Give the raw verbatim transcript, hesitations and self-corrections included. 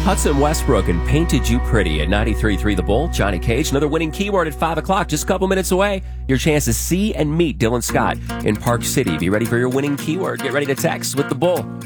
Hudson Westbrook and Painted You Pretty at ninety-three point three The Bull. Johnny Cage, another winning keyword at five o'clock, just a couple minutes away. Your chance to see and meet Dylan Scott in Park City. Be ready for your winning keyword. Get ready to text with The Bull.